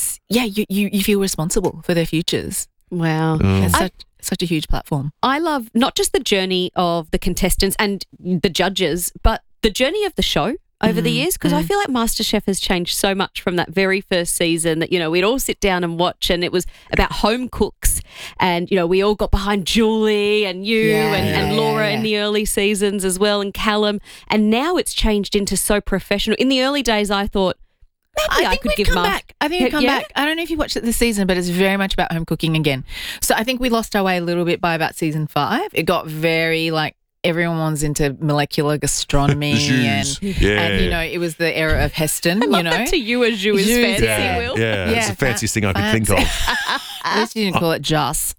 you feel responsible for their futures. Wow. It's such a huge platform. I love not just the journey of the contestants and the judges, but the journey of the show over the years, because I feel like MasterChef has changed so much from that very first season that, we'd all sit down and watch, and it was about home cooks, and, we all got behind Julie and you and Laura in the early seasons as well, and Callum, and now it's changed into so professional. In the early days, I thought, maybe I think we'd come back. I think we'd come back. I don't know if you watched it this season, but it's very much about home cooking again. So I think we lost our way a little bit by about season 5. It got very everyone's into molecular gastronomy and it was the era of Heston, To you, a jus is fancy, Will. Yeah, it's the fanciest thing I could think of. At least you didn't call it Joss.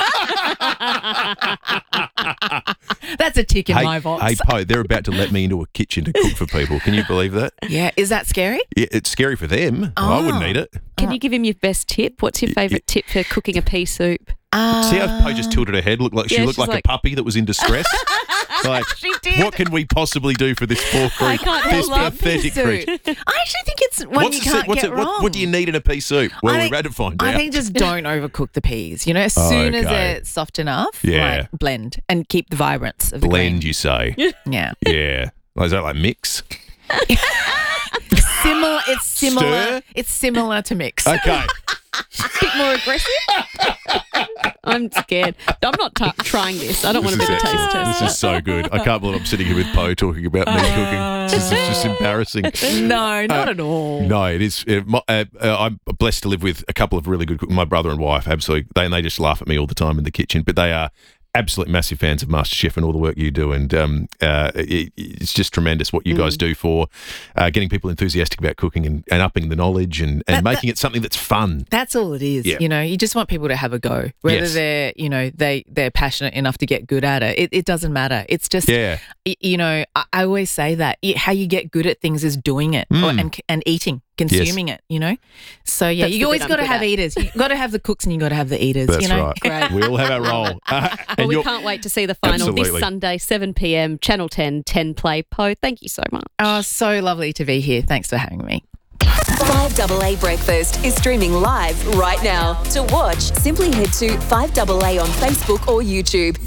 That's a tick in my box. Hey, Poe, they're about to let me into a kitchen to cook for people. Can you believe that? Yeah. Is that scary? Yeah, it's scary for them. I wouldn't eat it. Can you give him your best tip? What's your favourite tip for cooking a pea soup? See how Poe just tilted her head? She looked like a puppy that was in distress. She did. What can we possibly do for this poor creature? This pathetic creature. I actually think it's one you can't get wrong. What do you need in a pea soup? Well, we're about to find out. I think just don't overcook the peas. As soon as it's soft enough, blend and keep the vibrance of the blend, grain. you say? Yeah. Yeah. Is that like mix? Similar. It's similar. Stir? It's similar to mix. Okay. A bit more aggressive. I'm scared. I'm not trying this. I don't want to be the taste tester. This is so good. I can't believe I'm sitting here with Poe talking about me cooking. This is just embarrassing. No, not at all. No, it is. I'm blessed to live with a couple of really good cooks. My brother and wife, absolutely. They just laugh at me all the time in the kitchen, but they are absolute massive fans of MasterChef and all the work you do, and it's just tremendous what you guys do for getting people enthusiastic about cooking and upping the knowledge and making it something that's fun. That's all it is. Yeah. You know, you just want people to have a go, whether they're, you know, they're passionate enough to get good at it. It doesn't matter. It's just, you know, I always say that how you get good at things is doing it and eating. Consuming it, you know? So, yeah, you always got to have eaters. You've got to have the cooks and you've got to have the eaters, That's you know? right. Great. We all have our role. Well, we can't wait to see the final this Sunday, 7 p.m, Channel 10, 10 Play. Po, thank you so much. Oh, so lovely to be here. Thanks for having me. 5AA Breakfast is streaming live right now. To watch, simply head to 5AA on Facebook or YouTube.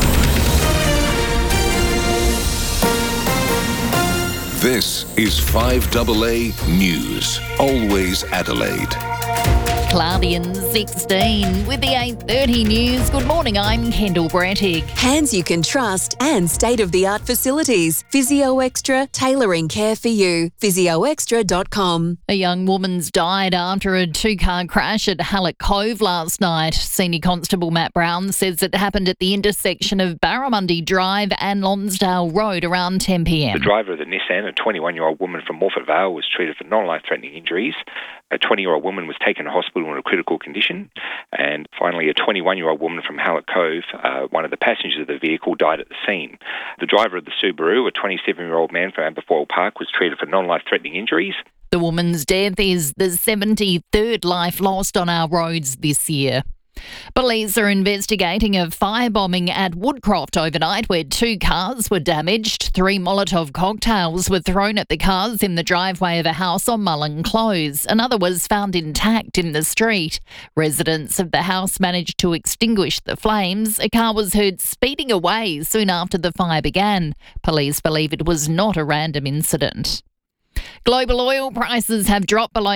This is 5AA News. Always Adelaide. Cloudy and 16 with the 8:30 news. Good morning, I'm Kendall Brantig. Hands you can trust and state-of-the-art facilities. Physio Extra, tailoring care for you. PhysioExtra.com. A young woman's died after a two-car crash at Hallett Cove last night. Senior Constable Matt Brown says it happened at the intersection of Barramundi Drive and Lonsdale Road around 10 p.m. The driver of the Nissan, a 21-year-old woman from Morfett Vale, was treated for non-life-threatening injuries. A 20-year-old woman was taken to hospital in a critical condition. And finally, a 21-year-old woman from Hallett Cove, one of the passengers of the vehicle, died at the scene. The driver of the Subaru, a 27-year-old man from Aberfoyle Park, was treated for non-life-threatening injuries. The woman's death is the 73rd life lost on our roads this year. Police are investigating a firebombing at Woodcroft overnight where 2 cars were damaged. 3 Molotov cocktails were thrown at the cars in the driveway of a house on Mullen Close. Another was found intact in the street. Residents of the house managed to extinguish the flames. A car was heard speeding away soon after the fire began. Police believe it was not a random incident. Global oil prices have dropped below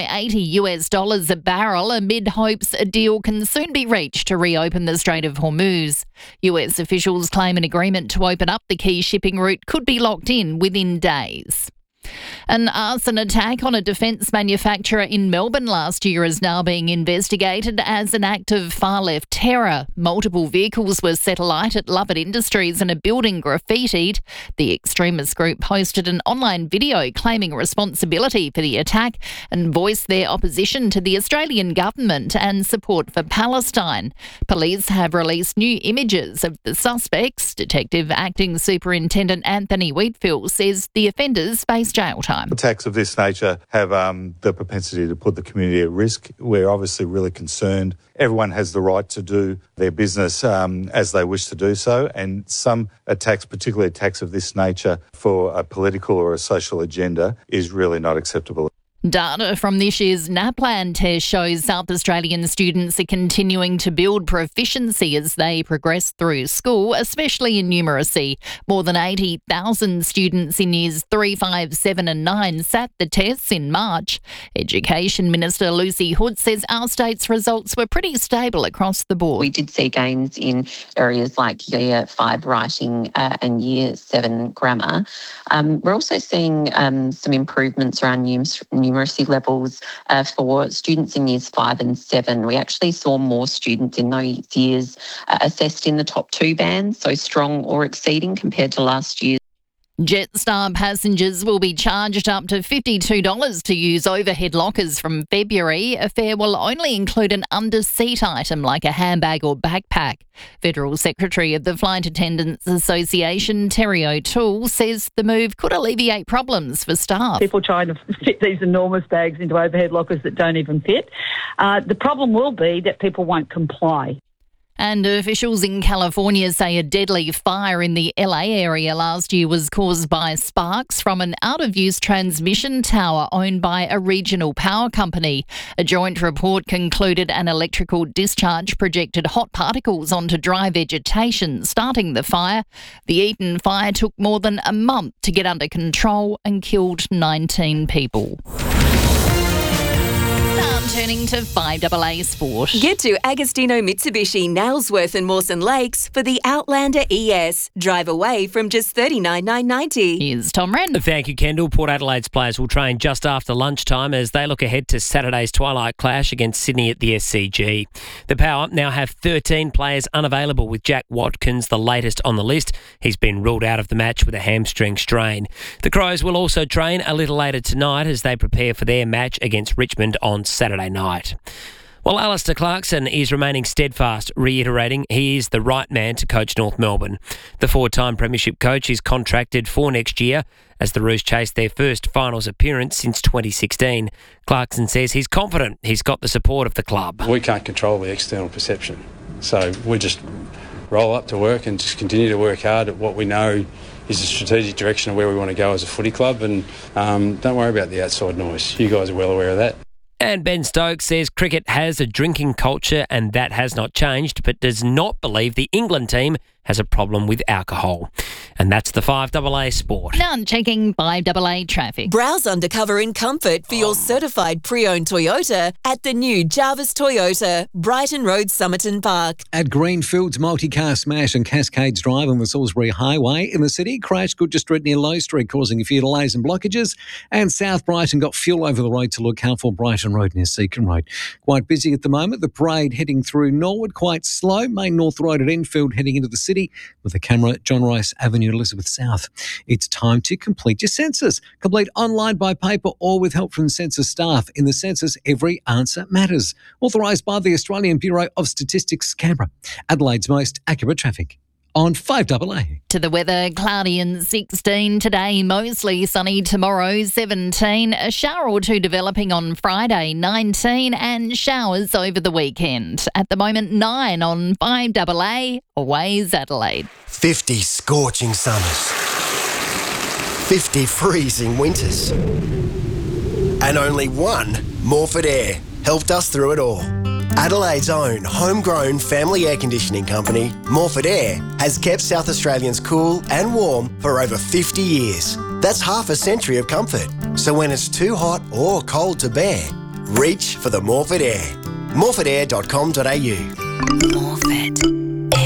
$80 a barrel amid hopes a deal can soon be reached to reopen the Strait of Hormuz. US officials claim an agreement to open up the key shipping route could be locked in within days. An arson attack on a defence manufacturer in Melbourne last year is now being investigated as an act of far-left terror. Multiple vehicles were set alight at Lovett Industries and a building graffitied. The extremist group posted an online video claiming responsibility for the attack and voiced their opposition to the Australian government and support for Palestine. Police have released new images of the suspects. Detective Acting Superintendent Anthony Wheatfield says the offenders face jail time. Attacks of this nature have the propensity to put the community at risk. We're obviously really concerned. Everyone has the right to do their business as they wish to do so, and some attacks, particularly attacks of this nature for a political or a social agenda, is really not acceptable. Data from this year's NAPLAN test shows South Australian students are continuing to build proficiency as they progress through school, especially in numeracy. More than 80,000 students in years 3, 5, 7 and 9 sat the tests in March. Education Minister Lucy Hood says our state's results were pretty stable across the board. We did see gains in areas like Year 5 writing and Year 7 grammar. We're also seeing some improvements around numeracy levels for students in years 5 and 7. We actually saw more students in those years assessed in the top 2 bands, so strong or exceeding compared to last year. Jetstar passengers will be charged up to $52 to use overhead lockers from February. A fare will only include an under-seat item like a handbag or backpack. Federal Secretary of the Flight Attendants Association, Terry O'Toole, says the move could alleviate problems for staff. People trying to fit these enormous bags into overhead lockers that don't even fit. The problem will be that people won't comply. And officials in California say a deadly fire in the LA area last year was caused by sparks from an out-of-use transmission tower owned by a regional power company. A joint report concluded an electrical discharge projected hot particles onto dry vegetation, starting the fire. The Eaton fire took more than a month to get under control and killed 19 people. Turning to 5AA Sport. Get to Agostino Mitsubishi, Nailsworth and Mawson Lakes for the Outlander ES. Drive away from just $39,990. Here's Tom Wren. Thank you, Kendall. Port Adelaide's players will train just after lunchtime as they look ahead to Saturday's twilight clash against Sydney at the SCG. The Power now have 13 players unavailable, with Jack Watkins the latest on the list. He's been ruled out of the match with a hamstring strain. The Crows will also train a little later tonight as they prepare for their match against Richmond on Saturday night. While Alistair Clarkson is remaining steadfast, reiterating he is the right man to coach North Melbourne. The four-time premiership coach is contracted for next year as the Roos chase their first finals appearance since 2016. Clarkson says he's confident he's got the support of the club. We can't control the external perception, so we just roll up to work and just continue to work hard at what we know is the strategic direction of where we want to go as a footy club, and don't worry about the outside noise. You guys are well aware of that. And Ben Stokes says cricket has a drinking culture and that has not changed, but does not believe the England team has a problem with alcohol. And that's the 5AA Sport. Now checking 5AA traffic. Browse undercover in comfort for your certified pre-owned Toyota at the new Jarvis Toyota, Brighton Road, Somerton Park. At Greenfields, multi-car smash on Cascades Drive on the Salisbury Highway in the city. Crash Goodger Street near Low Street, causing a few delays and blockages. And South Brighton got fuel over the road to look out for Brighton Road near Seacombe Road. Quite busy at the moment. The parade heading through Norwood, quite slow. Main North Road at Enfield heading into the city with a camera at John Rice Avenue, Elizabeth South. It's time to complete your census. Complete online, by paper or with help from census staff. In the census, every answer matters. Authorised by the Australian Bureau of Statistics, Canberra. Adelaide's most accurate traffic on 5AA. To the weather, cloudy and 16 today, mostly sunny tomorrow, 17. A shower or two developing on Friday, 19, and showers over the weekend. At the moment, 9 on 5AA, Always Adelaide. 50 scorching summers. 50 freezing winters. And only one Morford Air helped us through it all. Adelaide's own homegrown family air conditioning company, Morford Air, has kept South Australians cool and warm for over 50 years. That's half a century of comfort. So when it's too hot or cold to bear, reach for the Morford Air. morfordair.com.au. Morford.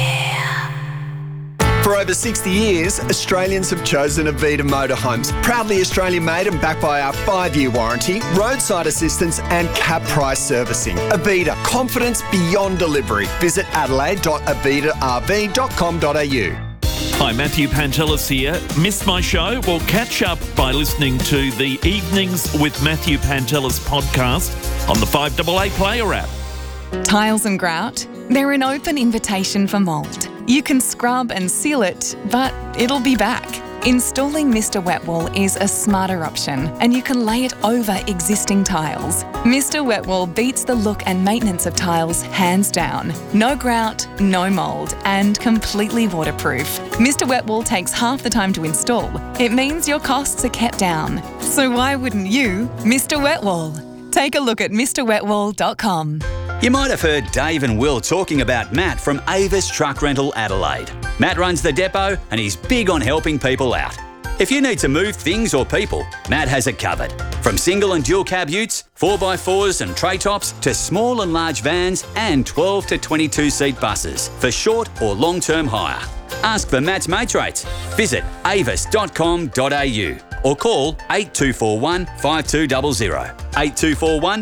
For over 60 years, Australians have chosen Avita Motorhomes. Proudly Australian made and backed by our 5-year warranty, roadside assistance and cap price servicing. Avita, confidence beyond delivery. Visit adelaide.avitarv.com.au. Hi, Matthew Pantelis here. Missed my show? Well, catch up by listening to the Evenings with Matthew Pantelis podcast on the 5AA Player app. Tiles and grout, they're an open invitation for mould. You can scrub and seal it, but it'll be back. Installing Mr. Wetwall is a smarter option, and you can lay it over existing tiles. Mr. Wetwall beats the look and maintenance of tiles hands down. No grout, no mould, and completely waterproof. Mr. Wetwall takes half the time to install. It means your costs are kept down. So why wouldn't you, Mr. Wetwall? Take a look at MrWetwall.com. You might have heard Dave and Will talking about Matt from Avis Truck Rental Adelaide. Matt runs the depot and he's big on helping people out. If you need to move things or people, Matt has it covered. From single and dual cab utes, 4x4s and tray tops, to small and large vans and 12 to 22 seat buses for short or long-term hire. Ask for Matt's mates rates. Visit avis.com.au or call 8241 5200. 8241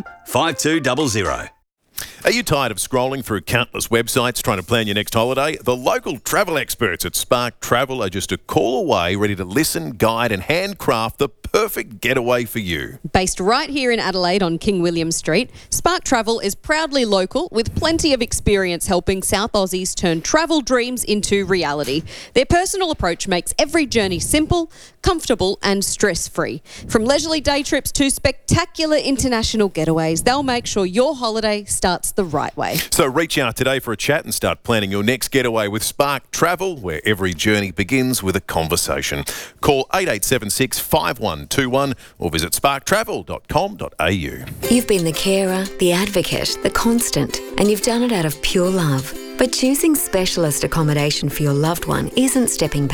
5200. Are you tired of scrolling through countless websites trying to plan your next holiday? The local travel experts at Spark Travel are just a call away, ready to listen, guide and handcraft the perfect getaway for you. Based right here in Adelaide on King William Street, Spark Travel is proudly local with plenty of experience helping South Aussies turn travel dreams into reality. Their personal approach makes every journey simple, comfortable and stress-free. From leisurely day trips to spectacular international getaways, they'll make sure your holiday starts the right way. So reach out today for a chat and start planning your next getaway with Spark Travel, where every journey begins with a conversation. Call 8876 5121 or visit sparktravel.com.au. You've been the carer, the advocate, the constant, and you've done it out of pure love. But choosing specialist accommodation for your loved one isn't stepping back.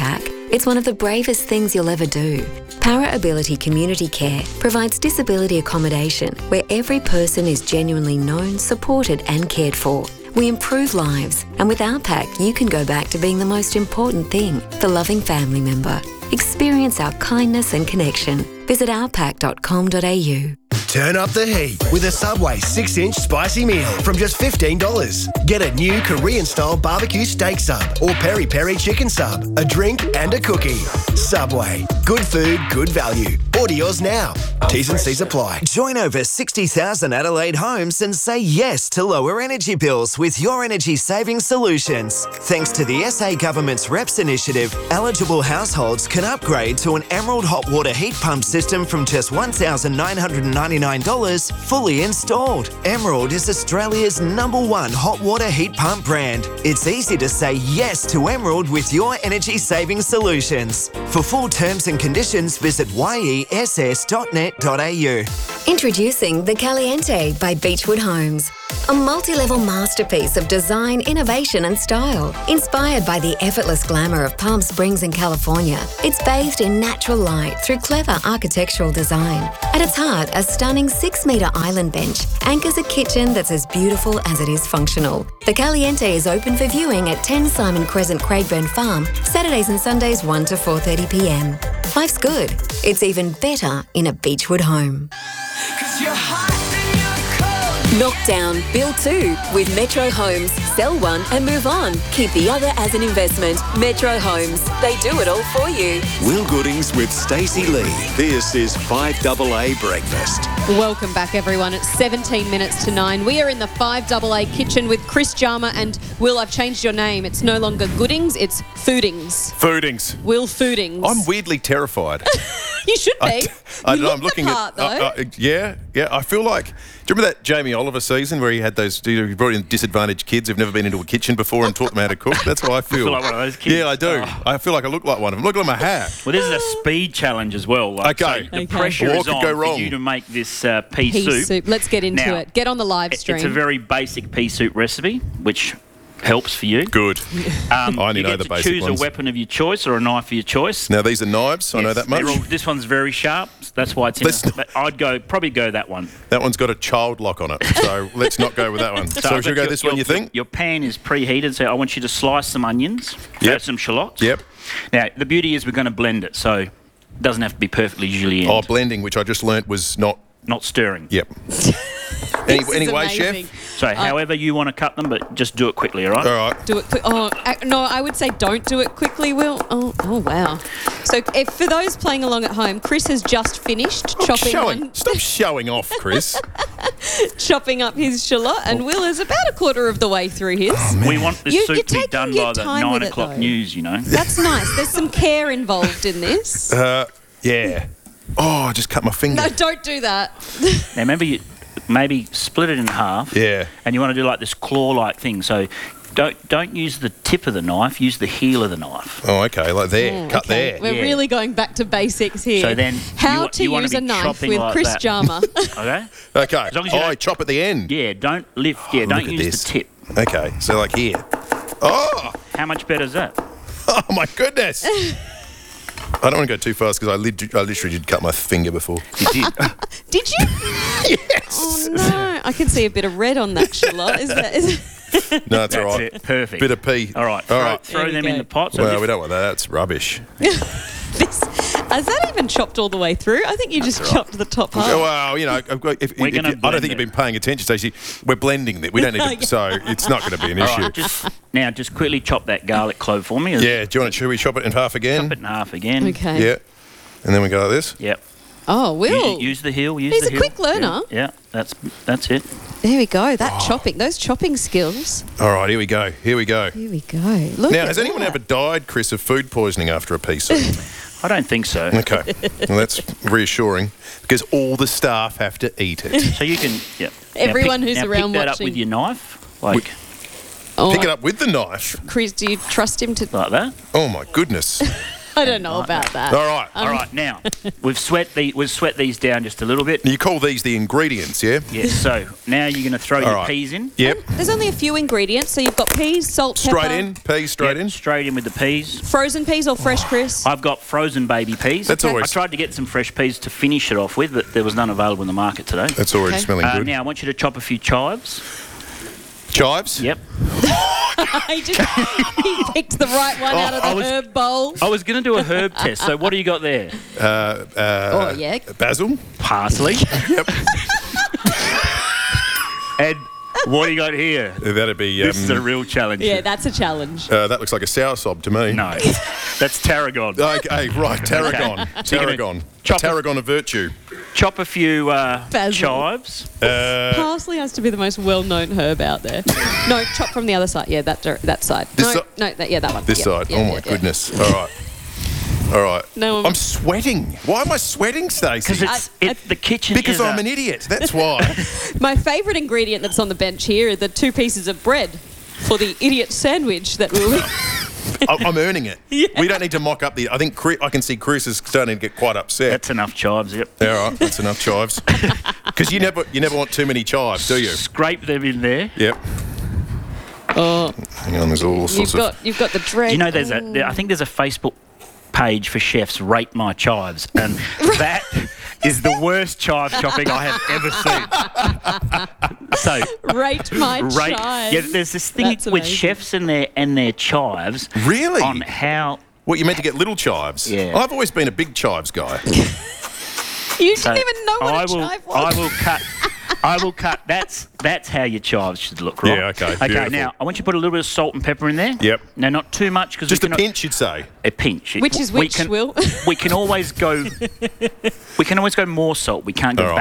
It's one of the bravest things you'll ever do. Para Ability Community Care provides disability accommodation where every person is genuinely known, supported and cared for. We improve lives, and with our pack, you can go back to being the most important thing, the loving family member. Experience our kindness and connection. Visit ourpack.com.au. Turn up the heat with a Subway 6-inch spicy meal from just $15. Get a new Korean-style barbecue steak sub or peri-peri chicken sub, a drink and a cookie. Subway. Good food, good value. Order yours now. T's and C's apply. Join over 60,000 Adelaide homes and say yes to lower energy bills with your energy saving solutions. Thanks to the SA Government's REPS initiative, eligible households can upgrade to an Emerald hot water heat pump system from just $1,999 fully installed. Emerald is Australia's #1 hot water heat pump brand. It's easy to say yes to Emerald with your energy saving solutions. For full terms and conditions, visit yess.net.au. Introducing The Caliente by Beechwood Homes. A multi-level masterpiece of design, innovation and style. Inspired by the effortless glamour of Palm Springs in California, it's bathed in natural light through clever architectural design. At its heart, a stunning 6-metre island bench anchors a kitchen that's as beautiful as it is functional. The Caliente is open for viewing at 10 Simon Crescent, Craigburn Farm, Saturdays and Sundays 1 to 4:30 p.m. Life's good. It's even better in a Beechwood home. Knock down, build two with Metro Homes. Sell one and move on. Keep the other as an investment. Metro Homes. They do it all for you. Will Goodings with Stacey Lee. This is 5AA Breakfast. Welcome back, everyone. It's 17 minutes to 9. We are in the 5AA kitchen with Chris Jarma and Will. I've changed your name. It's no longer Goodings, it's Foodings. Foodings. Will Foodings. I'm weirdly terrified. You should be. I you don't know. look I'm looking the part, though. Yeah. I feel like. Do you remember that Jamie Oliver season where he had those? He brought in disadvantaged kids who've never been into a kitchen before and taught them how to cook? That's how I feel. You feel like one of those kids? Yeah, I do. Oh. I feel like I look like one of them. Look at my hat. Well, this is a speed challenge as well. Okay. So the pressure What is could on go wrong? for you to make this pea Pea soup. Let's get into Now, it. Get on the live stream. It's a very basic pea soup recipe, which helps for you. Good. I only you know get the to basic choose ones. a weapon of your choice or a knife of your choice. Now these are knives. I know that much. This one's very sharp. That's why it's in. But I'd probably go that one. That one's got a child lock on it, so let's not go with that one. So should we go this one? You think? Your pan is preheated, so I want you to slice some onions, add some shallots. Yep. Now the beauty is we're going to blend it, so it doesn't have to be perfectly julienne. Oh, blending, which I just learnt was not stirring. Yep. Anyway, chef. So, however you want to cut them, but just do it quickly, all right? All right. Do it quick. Oh, no, I would say don't do it quickly, Will. Oh, wow. So, for those playing along at home, Chris has just finished chopping Stop showing off, Chris. chopping up his shallot, and Will is about a quarter of the way through his. We want this soup to be done by the 9 with it, o'clock though. news, you know. That's nice. There's some care involved in this. Yeah. Oh, I just cut my finger. No, don't do that. Now, remember, you maybe split it in half. Yeah. And you want to do like this claw-like thing. So don't use the tip of the knife. Use the heel of the knife. Oh, okay. Like there. Cut okay. there. We're really going back to basics here. So then How to you want use to a be knife chopping with like Chris that. Jarma. Okay? Okay. As long as you I chop at the end. Yeah, don't lift. Yeah, Look don't at use this. the tip. Okay. So like here. Oh! How much better is that? Oh, my goodness. I don't want to go too fast because I literally did cut my finger before. You did? Did you? Yes. Oh, no. I can see a bit of red on that shallot. Is that... No, it's all That's right. it. Perfect. Bit of pea. All right. Throw them in the pot. So Well, we don't want that. That's rubbish. Is that even chopped all the way through? I think you just chopped the top half. Well, you know, I don't think you've been paying attention, Stacey. We're blending it. We don't need to, so it's not going to be an All issue. right, just quickly chop that garlic clove for me. Yeah, do you want to, should we chop it in half again? Chop it in half again. Okay. Yeah. And then we go like this? Yep. Oh, Will. Use the heel. He's a quick learner. Yeah, that's it. There we go. That chopping, those chopping skills. All right, here we go. Here we go. Look Now, at has anyone that. ever died, Chris, of food poisoning after a pea soup? I don't think so. Okay. Well, that's reassuring because all the staff have to eat it. So you can, yeah. Everyone who's now around pick that watching. up with your knife, like Pick it up with the knife. Chris, do you trust him to... like that. Oh, my goodness. I don't know about that. All right. All right. Now we've sweat these down just a little bit. You call these the ingredients, yeah? Yes. So now you're going to throw your right. peas in. Yep. There's only a few ingredients, so you've got peas, salt, pepper. Straight in, peas straight in. Straight in with the peas. Frozen peas or fresh, Chris? I've got frozen baby peas. That's always- I tried to get some fresh peas to finish it off with, but there was none available in the market today. That's already smelling good. Now I want you to chop a few chives. Chives? Yep. he picked the right one out of the herb bowl. I was going to do a herb test. So what do you got there? yeah. Basil. Parsley. Yep. And what do you got here? That'd be... this is a real challenge. Yeah, that's a challenge. that looks like a soursop to me. No, that's tarragon. Okay, right, tarragon. Okay. So you're Tarragon. Tarragon of virtue. Chop a few Basil. chives. Parsley has to be the most well-known herb out there. No, chop from the other side. Yeah, that side. This that one. This Yeah, side. yeah, Oh, my yeah, goodness. All right. All right. No, I'm sweating. Why am I sweating, Stacey? Because the kitchen Because is I'm an idiot. That's why. My favourite ingredient that's on the bench here are the 2 pieces of bread for the idiot sandwich that we'll eat. I'm earning it. Yeah. We don't need to mock up the... I think I can see Chris is starting to get quite upset. That's enough chives, yep. All right, that's enough chives. Because you never want too many chives, do you? Scrape them in there. Yep. Oh, hang on, there's all sorts of... You've got the dread. You know, I think there's a Facebook page for chefs, Rate My Chives, and that is the worst chive chopping I have ever seen. So Rate my chives. Yeah, there's this thing That's with amazing. chefs and their chives. Really? On how... What, you meant to get little chives? Yeah. I've always been a big chives guy. You didn't even know what a chive was. I will cut. That's how your chives should look, right? Yeah, okay, Okay, beautiful. now I want you to put a little bit of salt and pepper in there. Yep. Now, not too much because Just a pinch, you'd say? A pinch. Which is which, Will? We can always go. We can always go more salt. We can't go All right.